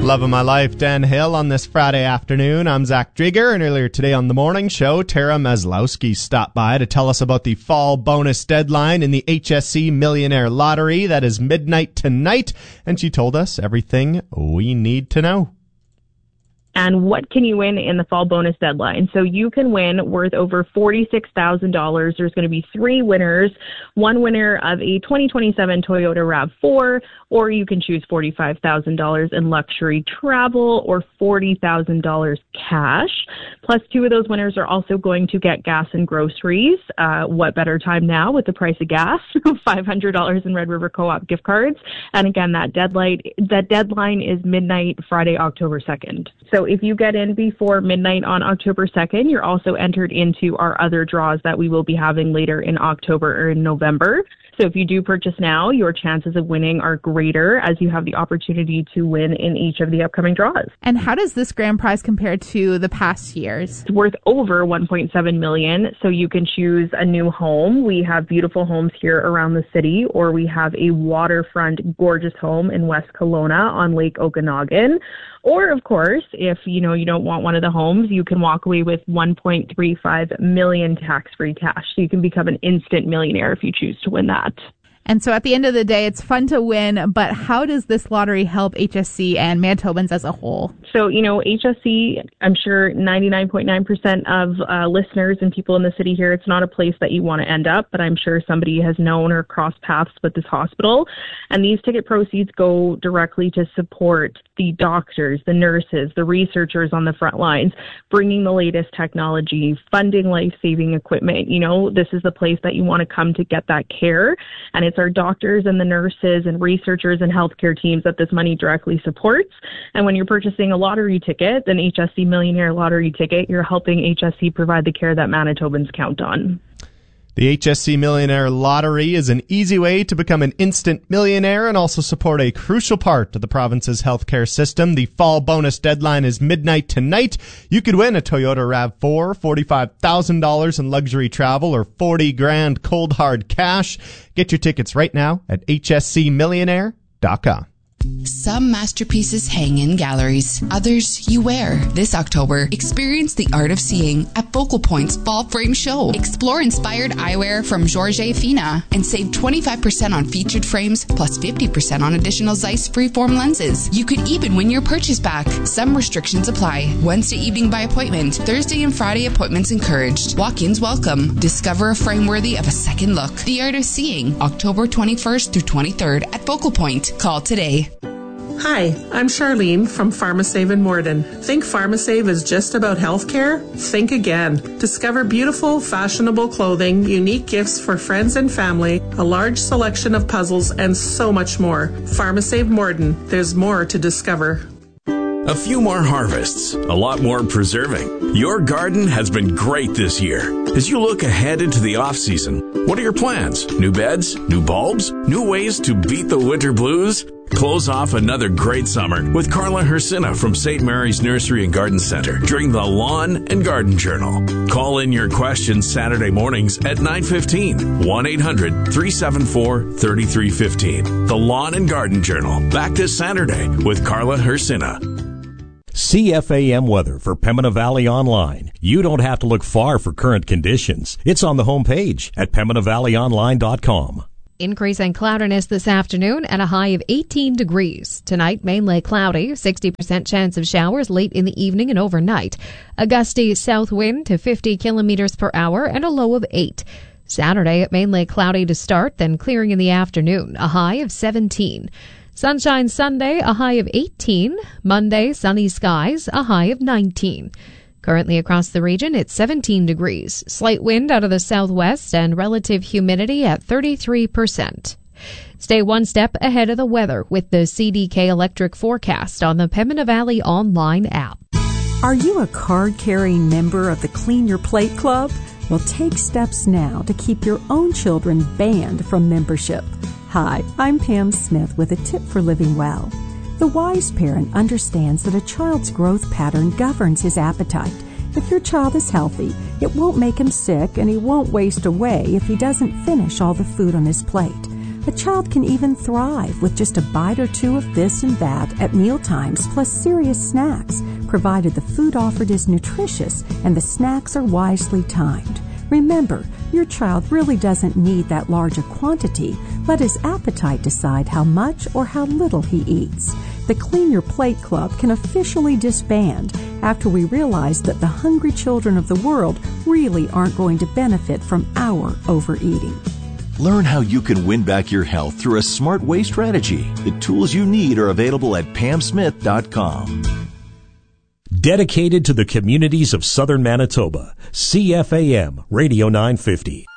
Love of my life, Dan Hill, on this Friday afternoon. I'm Zach Drieger, and earlier today on the morning show, Tara Maslowski stopped by to tell us about the fall bonus deadline in the HSC Millionaire Lottery. That is midnight tonight, and she told us everything we need to know. And what can you win in the fall bonus deadline? So you can win worth over $46,000. There's going to be 3 winners. One winner of a 2027 Toyota RAV4, or you can choose $45,000 in luxury travel or $40,000 cash. Plus, 2 of those winners are also going to get gas and groceries. What better time now with the price of gas? $500 in Red River Co-op gift cards. And again, that deadline is midnight, Friday, October 2nd. So if you get in before midnight on October 2nd, you're also entered into our other draws that we will be having later in October or in November. So if you do purchase now, your chances of winning are greater as you have the opportunity to win in each of the upcoming draws. And how does this grand prize compare to the past years? It's worth over $1.7 million, so you can choose a new home. We have beautiful homes here around the city, or we have a waterfront gorgeous home in West Kelowna on Lake Okanagan. Or, of course, if you don't want one of the homes, you can walk away with $1.35 million tax-free cash. So you can become an instant millionaire if you choose to win that. And so at the end of the day, it's fun to win, but how does this lottery help HSC and Manitobans as a whole? So, HSC, I'm sure 99.9% of listeners and people in the city here, it's not a place that you want to end up, but I'm sure somebody has known or crossed paths with this hospital. And these ticket proceeds go directly to support the doctors, the nurses, the researchers on the front lines, bringing the latest technology, funding life-saving equipment. This is the place that you want to come to get that care. And it's our doctors and the nurses and researchers and healthcare teams that this money directly supports. And when you're purchasing a lottery ticket, an HSC Millionaire Lottery ticket, you're helping HSC provide the care that Manitobans count on. The HSC Millionaire Lottery is an easy way to become an instant millionaire and also support a crucial part of the province's healthcare system. The fall bonus deadline is midnight tonight. You could win a Toyota RAV4, $45,000 in luxury travel, or $40,000 cold hard cash. Get your tickets right now at hscmillionaire.com. Some masterpieces hang in galleries, others you wear. This October, experience the art of seeing at Focal Point's Fall Frame Show. Explore inspired eyewear from Georges Fina and save 25% on featured frames plus 50% on additional Zeiss freeform lenses. You could even win your purchase back. Some restrictions apply. Wednesday evening by appointment. Thursday and Friday appointments encouraged. Walk-ins welcome. Discover a frame worthy of a second look. The art of seeing, October 21st through 23rd at Focal Point. Call today. Hi, I'm Charlene from PharmaSave in Morden. Think PharmaSave is just about healthcare? Think again. Discover beautiful, fashionable clothing, unique gifts for friends and family, a large selection of puzzles, and so much more. PharmaSave Morden. There's more to discover. A few more harvests, a lot more preserving. Your garden has been great this year. As you look ahead into the off-season, what are your plans? New beds? New bulbs? New ways to beat the winter blues? Close off another great summer with Carla Hersina from St. Mary's Nursery and Garden Center during the Lawn and Garden Journal. Call in your questions Saturday mornings at 9:15, 1-800-374-3315. The Lawn and Garden Journal, back this Saturday with Carla Hersina. CFAM weather for Pembina Valley Online. You don't have to look far for current conditions. It's on the homepage at PembinaValleyOnline.com. Increase in cloudiness this afternoon and a high of 18 degrees. Tonight, mainly cloudy, 60% chance of showers late in the evening and overnight. A gusty south wind to 50 kilometers per hour and a low of 8. Saturday, mainly cloudy to start, then clearing in the afternoon, a high of 17. Sunshine Sunday, a high of 18. Monday, sunny skies, a high of 19. Currently across the region, it's 17 degrees. Slight wind out of the southwest and relative humidity at 33%. Stay one step ahead of the weather with the CDK Electric Forecast on the Pembina Valley Online app. Are you a card-carrying member of the Clean Your Plate Club? Well, take steps now to keep your own children banned from membership. Hi, I'm Pam Smith with a tip for living well. The wise parent understands that a child's growth pattern governs his appetite. If your child is healthy, it won't make him sick and he won't waste away if he doesn't finish all the food on his plate. A child can even thrive with just a bite or two of this and that at mealtimes, plus serious snacks, provided the food offered is nutritious and the snacks are wisely timed. Remember, your child really doesn't need that large a quantity. Let his appetite decide how much or how little he eats. The Clean Your Plate Club can officially disband after we realize that the hungry children of the world really aren't going to benefit from our overeating. Learn how you can win back your health through a smart way strategy. The tools you need are available at PamSmith.com. Dedicated to the communities of southern Manitoba, CFAM Radio 950.